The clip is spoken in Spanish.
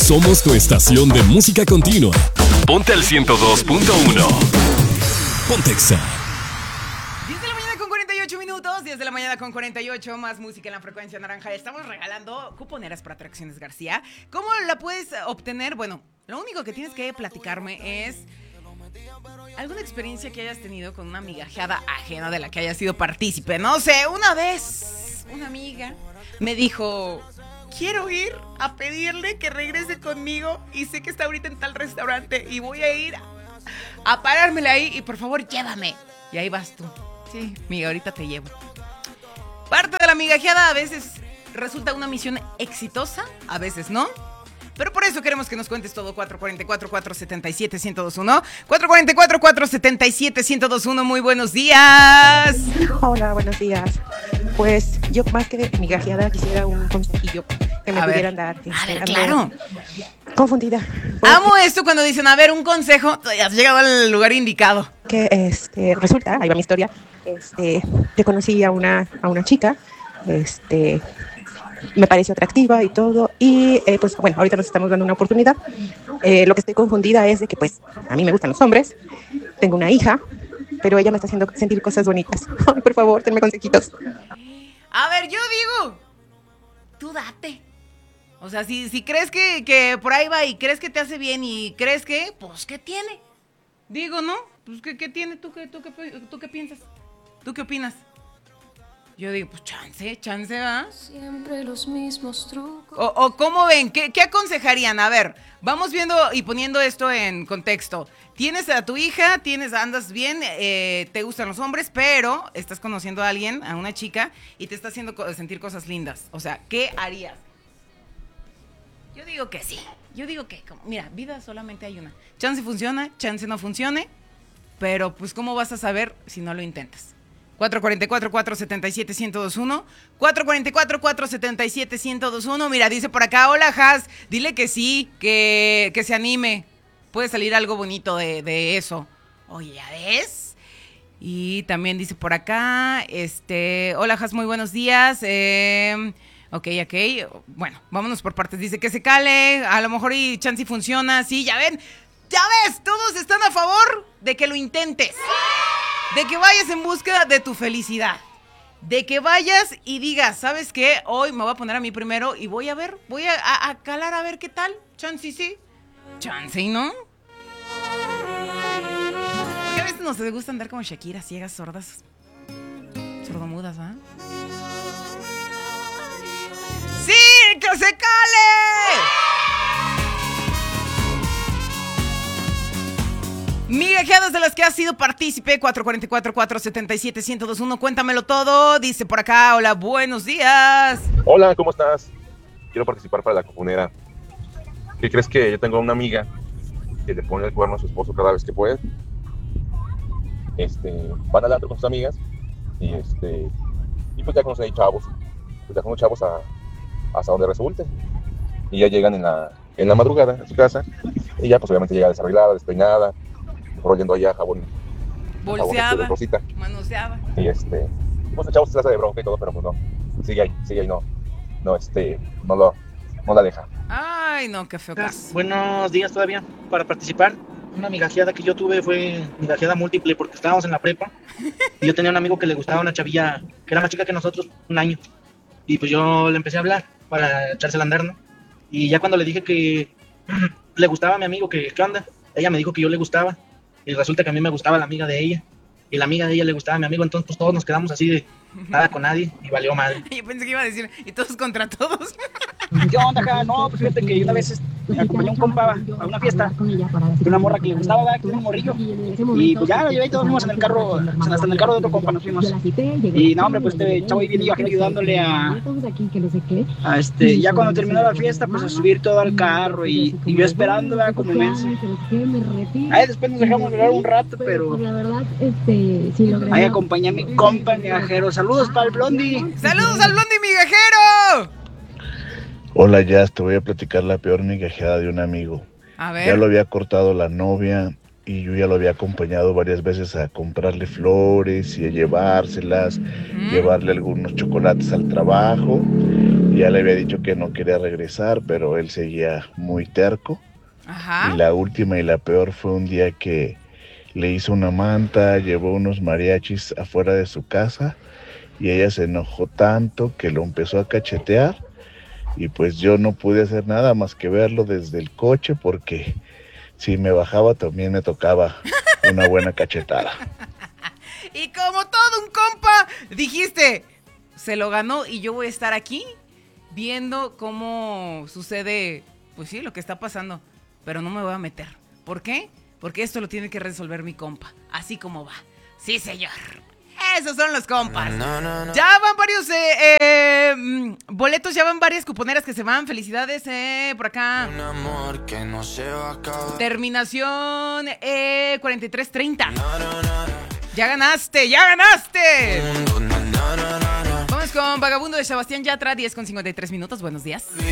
Somos tu estación de música continua. Ponte al 102.1. Pontexa. 10 de la mañana con 48 minutos, 10 de la mañana con 48, más música en la frecuencia naranja. Estamos regalando cuponeras para Atracciones García. ¿Cómo la puedes obtener? Bueno, lo único que tienes que platicarme es alguna experiencia que hayas tenido con una migajeada ajena de la que hayas sido partícipe. No sé, una vez una amiga me dijo: quiero ir a pedirle que regrese conmigo y sé que está ahorita en tal restaurante y voy a ir a parármela ahí y por favor llévame. Y ahí vas tú. Sí, amiga, ahorita te llevo. Parte de la migajeada a veces resulta una misión exitosa, a veces no. Pero por eso queremos que nos cuentes todo. 444-477-1021. 444-477-1021. Muy buenos días. Hola, buenos días. Pues yo más que migajeada quisiera un consejillo que me pudieran dar. A ver, claro. Confundida. Amo esto cuando dicen, a ver, un consejo. Has llegado al lugar indicado. Que resulta, ahí va mi historia. Yo conocí a una chica. Me pareció atractiva y todo. Y pues bueno, ahorita nos estamos dando una oportunidad. Lo que estoy confundida es de que pues a mí me gustan los hombres. Tengo una hija, pero ella me está haciendo sentir cosas bonitas. Ay, por favor, tenme consejitos. A ver, yo digo, tú date. O sea, si crees que por ahí va y crees que te hace bien y crees que, pues, ¿qué tiene? Digo, ¿no? Pues, ¿qué tiene? ¿Tú qué piensas? ¿Tú qué opinas? Yo digo, pues, chance, ¿va? Siempre los mismos trucos. O ¿cómo ven? ¿Qué aconsejarían? A ver, vamos viendo y poniendo esto en contexto. Tienes a tu hija, andas bien, te gustan los hombres, pero estás conociendo a alguien, a una chica, y te está haciendo sentir cosas lindas. O sea, ¿qué harías? Yo digo que sí. Yo digo que, mira, vida solamente hay una. Chance funciona, chance no funcione, pero pues ¿cómo vas a saber si no lo intentas? 444-477-1021. 444-477-1021. Mira, dice por acá, hola, Has, dile que sí, que se anime. Puede salir algo bonito de eso. Oye, ¿ya ves? Y también dice por acá, hola, Has, muy buenos días. Ok. Bueno, vámonos por partes. Dice que se cale, a lo mejor y chance funciona. Sí, ya ves, todos están a favor de que lo intentes. De que vayas en busca de tu felicidad. De que vayas y digas, ¿sabes qué? Hoy me voy a poner a mí primero y voy a calar a ver qué tal. Chance y sí. Chance y no. Porque a veces nos gusta andar como Shakira, ciegas, sordas. Sordomudas, ¿ah? ¡Sí! ¡Que se cale! Migajeadas de las que has sido partícipe. 444-477-1021. Cuéntamelo todo. Dice por acá, hola, buenos días. Hola, ¿cómo estás? Quiero participar para la cuponera. ¿Qué crees? Que yo tengo una amiga que le pone el cuerno a su esposo cada vez que puede. Van al antro con sus amigas y pues ya conocen ahí chavos. Pues ya con los chavos hasta donde resulte. Y ya llegan en la madrugada a su casa. Y ya pues obviamente llega desarreglada, despeinada, oyendo allá jabón. Bolseaba, manoseaba. Y pues el chavo se hace de bronca y todo, pero pues no. Sigue ahí, no la deja. Ay, no, qué feo caso. Buenos días todavía para participar. Una migajeada que yo tuve fue migajeada múltiple porque estábamos en la prepa y yo tenía un amigo que le gustaba una chavilla que era más chica que nosotros, un año. Y pues yo le empecé a hablar para echársela a andar, ¿no? Y ya cuando le dije que le gustaba a mi amigo, que ¿qué onda? Ella me dijo que yo le gustaba y resulta que a mí me gustaba la amiga de ella y la amiga de ella le gustaba a mi amigo, entonces pues todos nos quedamos así de nada con nadie y valió madre. Yo pensé que iba a decir, y todos contra todos. ¿Qué onda acá? No, pues fíjate que una vez me acompañó un compa a una fiesta de una morra que le gustaba, ¿verdad? Que era un morrillo. Y pues ya lo llevé y todos fuimos en el carro, hasta en el carro de otro compa nos fuimos. Y no, hombre, pues este chavo ahí viene ayudándole ya cuando terminó la fiesta, pues a subir todo al carro y yo esperando, ¿verdad? Como menso. Ahí después nos dejamos hablar un rato, pero ahí acompañé a mi compa migajero. Saludos para el Blondie. ¡Saludos al Blondie migajero! Hola, Jazz, te voy a platicar la peor migajeada de un amigo. A ver. Ya lo había cortado la novia y yo ya lo había acompañado varias veces a comprarle flores y a llevárselas, llevarle algunos chocolates al trabajo. Y ya le había dicho que no quería regresar, pero él seguía muy terco. Ajá. Y la última y la peor fue un día que le hizo una manta, llevó unos mariachis afuera de su casa y ella se enojó tanto que lo empezó a cachetear y pues yo no pude hacer nada más que verlo desde el coche porque si me bajaba también me tocaba una buena cachetada. Y como todo un compa, dijiste, se lo ganó y yo voy a estar aquí viendo cómo sucede, pues sí, lo que está pasando, pero no me voy a meter. ¿Por qué? Porque esto lo tiene que resolver mi compa, así como va. Sí, señor. Esos son los compas. Ya van varios boletos, ya van varias cuponeras que se van. Felicidades por acá. Un amor que no se va a acabar. Terminación 4330. Ya ganaste, ya ganaste. Vamos con Vagabundo de Sebastián Yatra, 10:53 minutos. Buenos días.